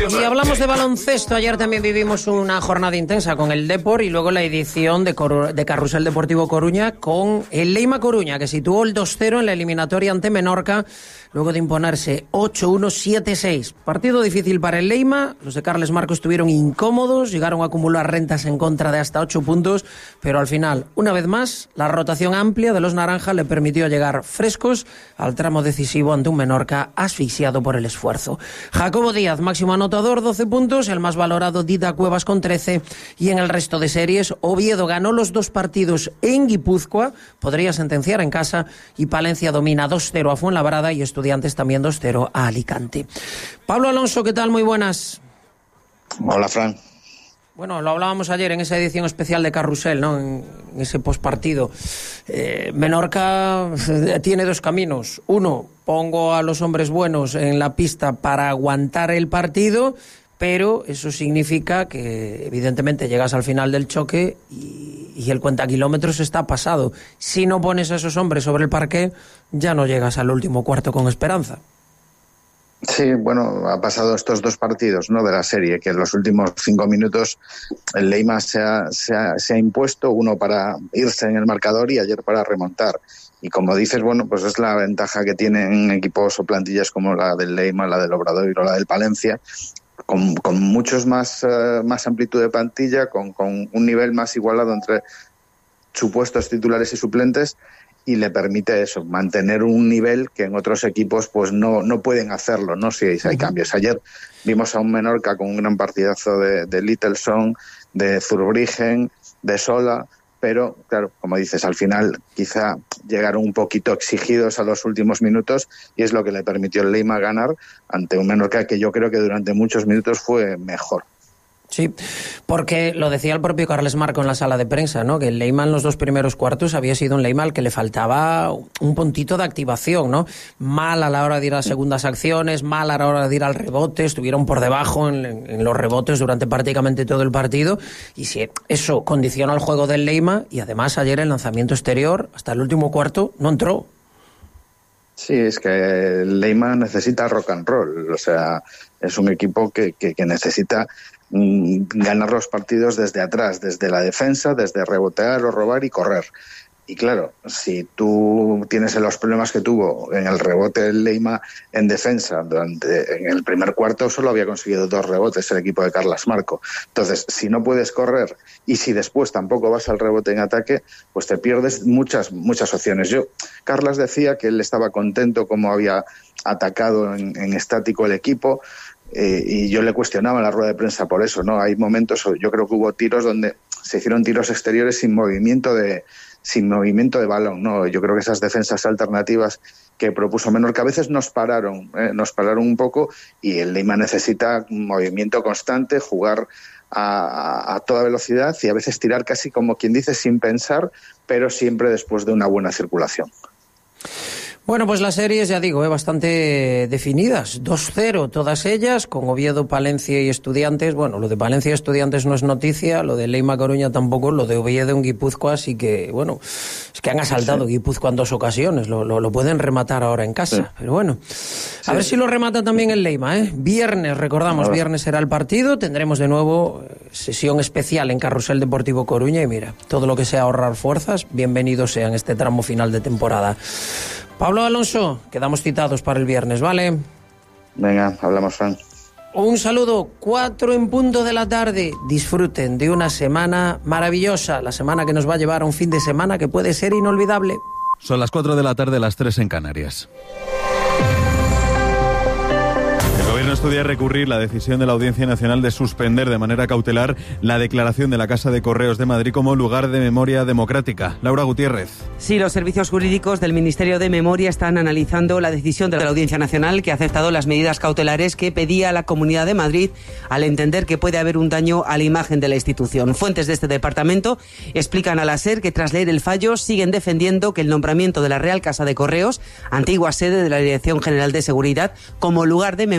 Y hablamos de baloncesto. Ayer también vivimos una jornada intensa con el Depor y luego la edición de Carrusel Deportivo Coruña con el Leima Coruña, que situó el 2-0 en la eliminatoria ante Menorca, luego de imponerse 8-1, 7-6. Partido difícil para el Leima. Los de Carles Marco estuvieron incómodos, llegaron a acumular rentas en contra de hasta 8 puntos, pero al final, una vez más, la rotación amplia de los naranjas le permitió llegar frescos al tramo decisivo ante un Menorca asfixiado por el esfuerzo. Jacobo Díaz, máximo anotador, 12 puntos, el más valorado Dida Cuevas con 13, y en el resto de series, Oviedo ganó los 2 partidos en Guipúzcoa, podría sentenciar en casa, y Palencia domina 2-0 a Fuenlabrada y Estudiantes también 2-0 a Alicante. Pablo Alonso, ¿qué tal? Muy buenas. Hola, Fran. Bueno, lo hablábamos ayer en esa edición especial de Carrusel, ¿no? En ese postpartido. Menorca tiene 2 caminos. Uno, pongo a los hombres buenos en la pista para aguantar el partido, pero eso significa que evidentemente llegas al final del choque y el cuentakilómetros está pasado. Si no pones a esos hombres sobre el parqué, ya no llegas al último cuarto con esperanza. Sí, bueno, ha pasado estos 2 partidos, ¿no?, de la serie, que en los últimos 5 minutos el Leima se ha impuesto, uno para irse en el marcador y ayer para remontar. Y como dices, bueno, pues es la ventaja que tienen equipos o plantillas como la del Leima, la del Obradoiro o la del Palencia, con muchos más amplitud de plantilla, con un nivel más igualado entre supuestos titulares y suplentes, y le permite eso, mantener un nivel que en otros equipos pues no pueden hacerlo, ¿no? Si hay cambios. Ayer vimos a un Menorca con un gran partidazo de Littleson, de Zurbriggen, de Sola, pero claro, como dices, al final quizá llegaron un poquito exigidos a los últimos minutos y es lo que le permitió el Leima ganar ante un Menorca que yo creo que durante muchos minutos fue mejor. Sí, porque lo decía el propio Carles Marco en la sala de prensa, ¿no?, que el Leima en los 2 primeros cuartos había sido un Leima al que le faltaba un puntito de activación, ¿no? Mal a la hora de ir a segundas acciones, mal a la hora de ir al rebote, estuvieron por debajo en los rebotes durante prácticamente todo el partido, y si eso condiciona el juego del Leima, y además ayer el lanzamiento exterior hasta el último cuarto no entró. Sí, es que el Leima necesita rock and roll, o sea, es un equipo que necesita ganar los partidos desde atrás, desde la defensa, desde rebotear o robar y correr. Y claro, si tú tienes los problemas que tuvo en el rebote el Leima en defensa, en el primer cuarto solo había conseguido 2 rebotes el equipo de Carles Marco. Entonces, si no puedes correr y si después tampoco vas al rebote en ataque, pues te pierdes muchas opciones. Carles decía que él estaba contento como había atacado en estático el equipo, y yo le cuestionaba en la rueda de prensa por eso, ¿no? Hay momentos, yo creo que hubo tiros donde se hicieron tiros exteriores sin movimiento de balón, ¿no? Yo creo que esas defensas alternativas que propuso Menorca a veces nos pararon un poco, y el Leima necesita movimiento constante, jugar a toda velocidad y a veces tirar casi como quien dice sin pensar, pero siempre después de una buena circulación. Bueno, pues las series, ya digo, bastante definidas. 2-0 todas ellas, con Oviedo, Palencia y Estudiantes. Bueno, lo de Palencia y Estudiantes no es noticia, lo de Leima Coruña tampoco, lo de Oviedo en Guipúzcoa, así que, bueno, es que han asaltado Guipúzcoa en 2 ocasiones, lo pueden rematar ahora en casa. Sí. Pero bueno, a ver si lo remata también el Leima, ¿eh? Viernes, recordamos, viernes será el partido, tendremos de nuevo sesión especial en Carrusel Deportivo Coruña, y mira, todo lo que sea ahorrar fuerzas, bienvenido sea en este tramo final de temporada. Pablo Alonso, quedamos citados para el viernes, ¿vale? Venga, hablamos, Fran. Un saludo, 4 en punto de la tarde. Disfruten de una semana maravillosa, la semana que nos va a llevar a un fin de semana que puede ser inolvidable. Son las 4 de la tarde, las 3 en Canarias. El gobierno estudia recurrir la decisión de la Audiencia Nacional de suspender de manera cautelar la declaración de la Casa de Correos de Madrid como lugar de memoria democrática. Laura Gutiérrez. Sí, los servicios jurídicos del Ministerio de Memoria están analizando la decisión de la Audiencia Nacional, que ha aceptado las medidas cautelares que pedía la Comunidad de Madrid al entender que puede haber un daño a la imagen de la institución. Fuentes de este departamento explican a la SER que tras leer el fallo siguen defendiendo que el nombramiento de la Real Casa de Correos, antigua sede de la Dirección General de Seguridad, como lugar de memoria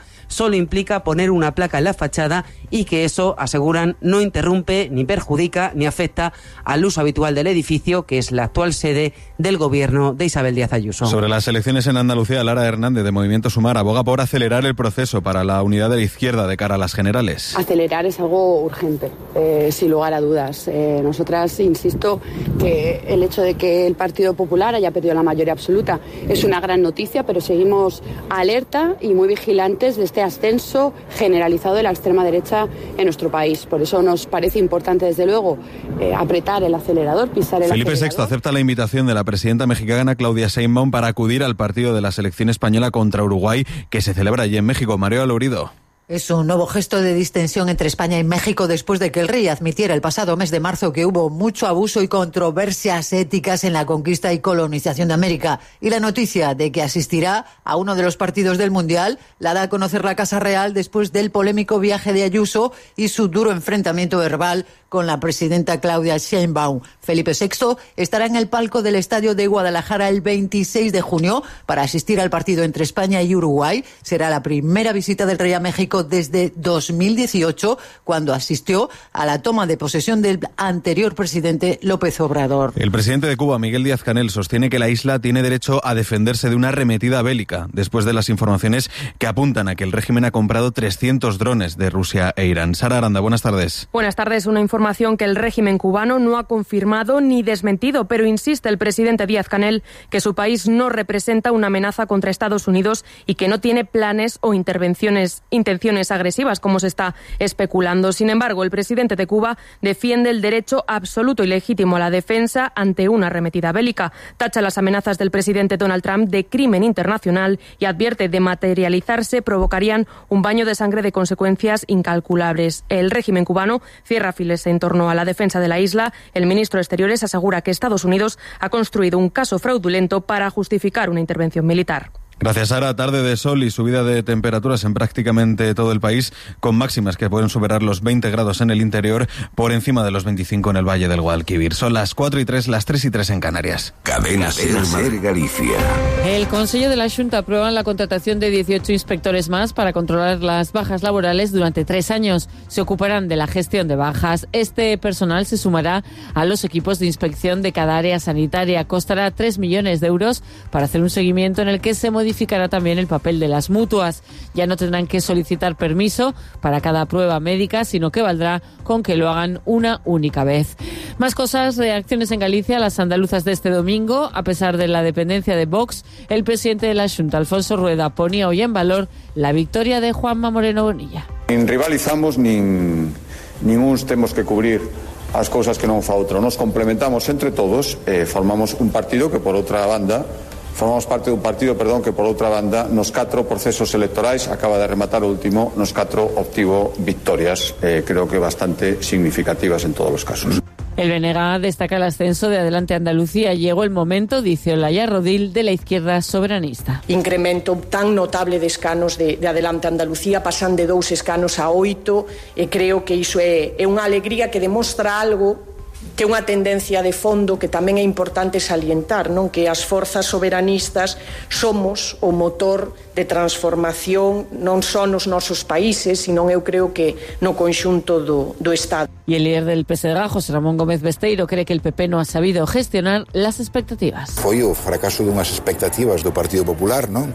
solo implica poner una placa en la fachada y que eso, aseguran, no interrumpe, ni perjudica, ni afecta al uso habitual del edificio, que es la actual sede del gobierno de Isabel Díaz Ayuso. Sobre las elecciones en Andalucía, Lara Hernández, de Movimiento Sumar, aboga por acelerar el proceso para la unidad de la izquierda de cara a las generales. Acelerar es algo urgente, sin lugar a dudas. Nosotras, insisto, que el hecho de que el Partido Popular haya perdido la mayoría absoluta es una gran noticia, pero seguimos alerta y muy vigilantes de este ascenso generalizado de la extrema derecha en nuestro país. Por eso nos parece importante, desde luego, apretar el acelerador, pisar el acelerador. Felipe VI acepta la invitación de la presidenta mexicana Claudia Sheinbaum para acudir al partido de la selección española contra Uruguay, que se celebra allí en México. Mario Alourido. Es un nuevo gesto de distensión entre España y México después de que el rey admitiera el pasado mes de marzo que hubo mucho abuso y controversias éticas en la conquista y colonización de América. Y la noticia de que asistirá a uno de los partidos del Mundial la da a conocer la Casa Real después del polémico viaje de Ayuso y su duro enfrentamiento verbal con la presidenta Claudia Sheinbaum. Felipe VI estará en el palco del Estadio de Guadalajara el 26 de junio para asistir al partido entre España y Uruguay. Será la primera visita del rey a México desde 2018, cuando asistió a la toma de posesión del anterior presidente López Obrador. El presidente de Cuba, Miguel Díaz-Canel, sostiene que la isla tiene derecho a defenderse de una arremetida bélica, después de las informaciones que apuntan a que el régimen ha comprado 300 drones de Rusia e Irán. Sara Aranda, buenas tardes. Buenas tardes. Una información que el régimen cubano no ha confirmado ni desmentido, pero insiste el presidente Díaz-Canel que su país no representa una amenaza contra Estados Unidos y que no tiene planes o intenciones agresivas, como se está especulando. Sin embargo, el presidente de Cuba defiende el derecho absoluto y legítimo a la defensa ante una arremetida bélica. Tacha las amenazas del presidente Donald Trump de crimen internacional y advierte de materializarse provocarían un baño de sangre de consecuencias incalculables. El régimen cubano cierra filas en torno a la defensa de la isla. El ministro de Exteriores asegura que Estados Unidos ha construido un caso fraudulento para justificar una intervención militar. Gracias, Sara. Tarde de sol y subida de temperaturas en prácticamente todo el país, con máximas que pueden superar los 20 grados en el interior, por encima de los 25 en el Valle del Guadalquivir. Son las 4:03, las 3:03 en Canarias. Cadena Ser Galicia. El Consejo de la Xunta aprueba la contratación de 18 inspectores más para controlar las bajas laborales durante 3 años. Se ocuparán de la gestión de bajas. Este personal se sumará a los equipos de inspección de cada área sanitaria. Costará 3 millones de euros para hacer un seguimiento en el que se modificará también el papel de las mutuas. Ya no tendrán que solicitar permiso para cada prueba médica, sino que valdrá con que lo hagan una única vez. Más cosas, reacciones en Galicia, las andaluzas de este domingo. A pesar de la dependencia de Vox, el presidente de la Xunta, Alfonso Rueda, ponía hoy en valor la victoria de Juanma Moreno Bonilla. Nin rivalizamos, nin uns temos que cubrir as cousas que non fa outro. Nos complementamos entre todos, formamos un partido que, por outra banda, formamos parte dun partido, que por outra banda, nos 4 procesos electorais, acaba de rematar o último, nos 4 obtivo victorias, creo que bastante significativas en todos os casos. El BNG destaca el ascenso de Adelante Andalucía. Llegó el momento, dice Olaya Rodil, de la izquierda soberanista. Incremento tan notable de escanos de Adelante Andalucía, pasan de 2 escanos a 8, e creo que iso é unha alegría que demostra algo, que é unha tendencia de fondo que tamén é importante salientar, non? Que as forzas soberanistas somos o motor de transformación non só nos nosos países, sino eu creo que no conxunto do Estado. Y el líder del PSDG, José Ramón Gómez Besteiro, cree que el PP no ha sabido gestionar las expectativas. Foi o fracaso dunhas expectativas do Partido Popular, non?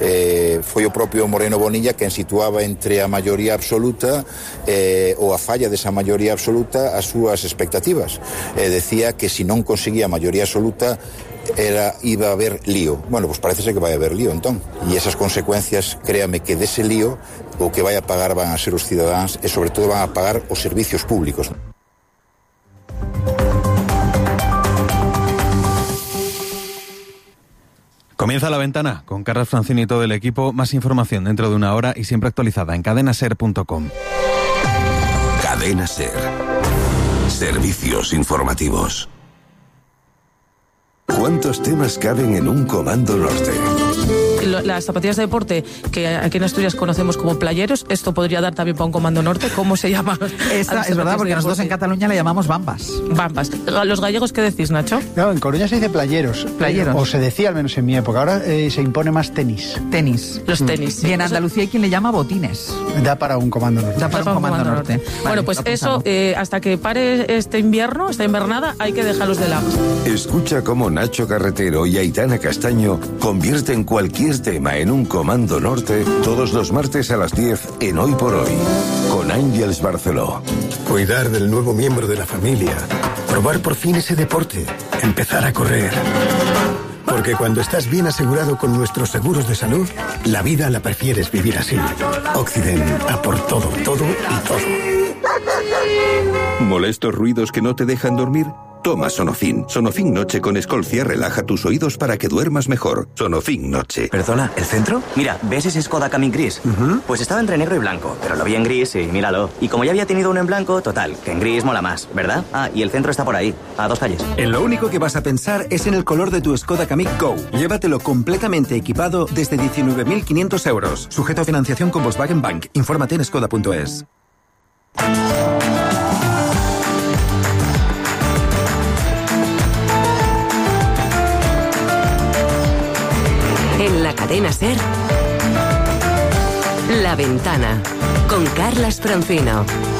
Foi o propio Moreno Bonilla quen situaba entre a maioría absoluta ou a falla desa maioría absoluta as súas expectativas. Decía que si non conseguía maioría absoluta iba a haber lío. Bueno, pues parece ser que vai a haber lío entón. E esas consecuencias, créame que dese lío o que vai a pagar van a ser os cidadáns e sobre todo van a pagar os servicios públicos. Comienza La Ventana con Carlos Francini y todo el equipo. Más información dentro de una hora y siempre actualizada en cadenaser.com. Cadena Ser. Servicios informativos. ¿Cuántos temas caben en un Comando Norte? las zapatillas de deporte que aquí en Asturias conocemos como playeros, esto podría dar también para un Comando Norte. ¿Cómo se llama? Esta es verdad, porque nosotros en Cataluña le llamamos bambas. Bambas. ¿Los gallegos qué decís, Nacho? No, en Coruña se dice playeros. Playeros. O se decía, al menos en mi época. Ahora se impone más tenis. Tenis. Los tenis. Sí. Y en Andalucía hay quien le llama botines. Da para un Comando Norte. Da para un Comando Norte. Vale, bueno, pues eso, hasta que pare esta invernada, hay que dejarlos de lado. Escucha cómo Nacho Carretero y Aitana Castaño convierten cualquier tema en un Comando Norte todos los martes a las 10 en Hoy por Hoy, con Ángels Barceló. Cuidar del nuevo miembro de la familia, probar por fin ese deporte, empezar a correr. Porque cuando estás bien asegurado con nuestros seguros de salud, la vida la prefieres vivir así. Occident, a por todo, todo y todo. ¿Molestos ruidos que no te dejan dormir? Toma Sonofin. Sonofin Noche con Escolcia relaja tus oídos para que duermas mejor. Sonofin Noche. ¿Perdona, el centro? Mira, ¿ves ese Skoda Kamiq gris? Pues estaba entre negro y blanco, pero lo vi en gris y míralo. Y como ya había tenido uno en blanco, total, que en gris mola más, ¿verdad? Ah, y el centro está por ahí, a 2 calles. En lo único que vas a pensar es en el color de tu Skoda Kamiq Go. Llévatelo completamente equipado desde 19.500 euros. Sujeto a financiación con Volkswagen Bank. Infórmate en skoda.es. En la cadena SER, La Ventana, con Carlas Francino.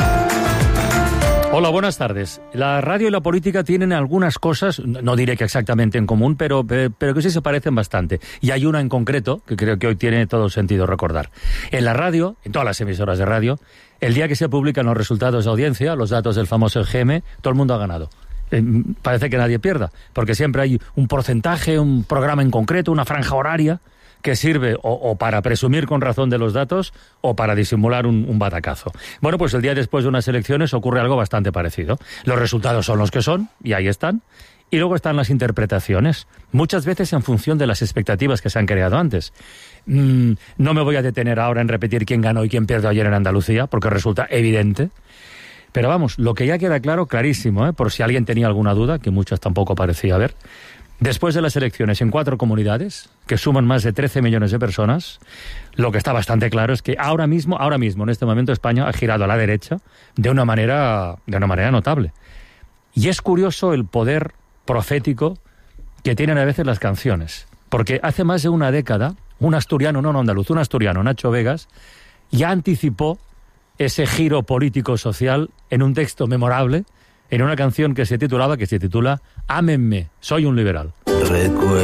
Hola, buenas tardes. La radio y la política tienen algunas cosas, no diré que exactamente en común, pero que sí se parecen bastante. Y hay una en concreto que creo que hoy tiene todo sentido recordar. En la radio, en todas las emisoras de radio, el día que se publican los resultados de audiencia, los datos del famoso EGM, todo el mundo ha ganado. Parece que nadie pierda, porque siempre hay un porcentaje, un programa en concreto, una franja horaria que sirve o para presumir con razón de los datos o para disimular un batacazo. Bueno, pues el día después de unas elecciones ocurre algo bastante parecido. Los resultados son los que son, y ahí están, y luego están las interpretaciones, muchas veces en función de las expectativas que se han creado antes. No me voy a detener ahora en repetir quién ganó y quién perdió ayer en Andalucía, porque resulta evidente. Pero vamos, lo que ya queda claro, clarísimo, por si alguien tenía alguna duda, que muchas tampoco parecía haber, después de las elecciones en 4 comunidades, que suman más de 13 millones de personas, lo que está bastante claro es que ahora mismo, en este momento, España ha girado a la derecha de una manera notable. Y es curioso el poder profético que tienen a veces las canciones, porque hace más de una década, un asturiano, Nacho Vegas, ya anticipó ese giro político-social en un texto memorable, en una canción que se titula Ámenme, soy un liberal. Recuerdo